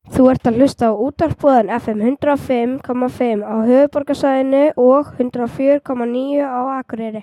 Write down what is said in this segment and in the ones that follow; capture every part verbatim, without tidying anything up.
Þú ert að hlusta á útvarpsbúðan F M hundrað og fimm komma fimm á höfuðborgarsvæðinu og hundrað og fjögur komma níu á Akureyri.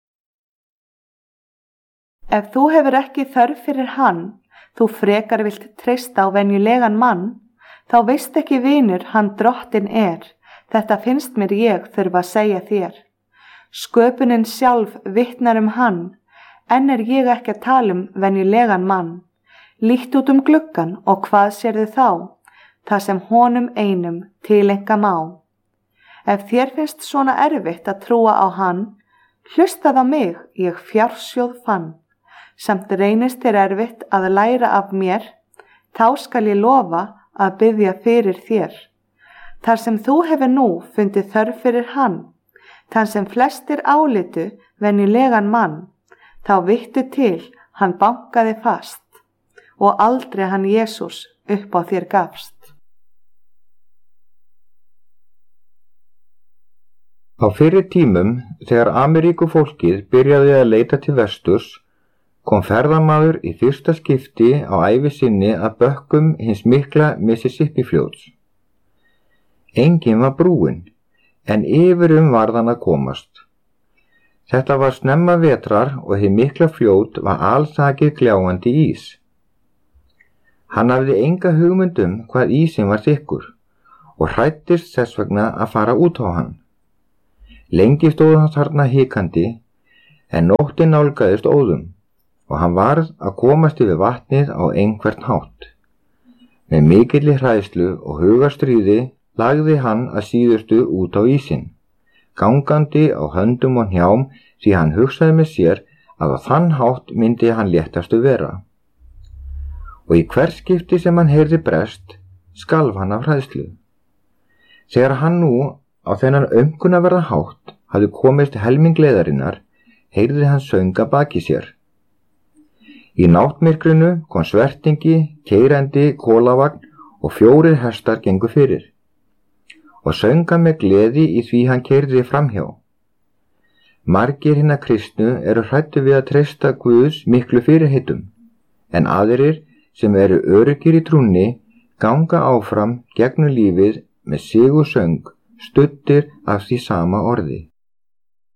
Ef þú hefur ekki þörf fyrir hann, þú frekar vilt treysta á venjulegan mann, þá veist ekki vinur hann drottin er. Þetta finnst mér ég þurfa að segja þér. Sköpunin sjálf vitnar um hann, en er ég ekki að tala um venjulegan mann. Líkt út um gluggan og hvað sérðu þá, það sem honum einum tileinka má. Ef þér finnst svona erfitt að trúa á hann, hlustað á mig, ég fjársjóð fann. Samt reynist þér erfitt að læra af mér, þá skal ég lofa að biðja fyrir þér. Þar sem þú hefur nú fundið þörf fyrir hann, þar sem flestir álitu venjulegan mann, þá vittu til hann bankaði fast og aldrei hann Jesús upp á þér gafst. Á fyrri tímum, þegar Ameríku fólkið byrjaði að leita til vesturs, kom ferðamaður í fyrsta skipti á ævi sinni að bökkum hins mikla Mississippi fljóts. Enginn var brúinn, en yfirum varð hann að komast. Þetta var snemma vetrar og hið mikla fljót var alsakið gljáandi ís. Hann hafði enga hugmynd um hvað ísinn var þykkur og hræddist þess vegna að fara út á hann. Lengi stóð hann þarna hikandi, en nóttin nálgaðist óðum og hann varð að komast yfir vatnið á einhvern hátt. Með mikilli hræðslu og hugarstríði lagði hann að síðustu út á ísinn, gangandi á höndum og hnjám því hann hugsaði með sér að á þann hátt myndi hann léttastu vera. Og í hver skipti sem hann heyrði brest, skalf hann af hræðslu. Þegar hann nú á þennan aumkunarverða hátt hafði komist helming gleðarinnar, heyrði hann sönga baki sér. Í náttmyrkrinu kom svertingi, keyrandi kólavagn og fjórir hestar gengu fyrir og sönga með gleði í því hann keyrði framhjá. Margir hinna kristnu eru hræddu við að treysta Guðs miklu fyrirheitum, en aðrir sem eru öruggir í trúnni ganga áfram gegnum lífið með sigursöng studdir af því sama orði.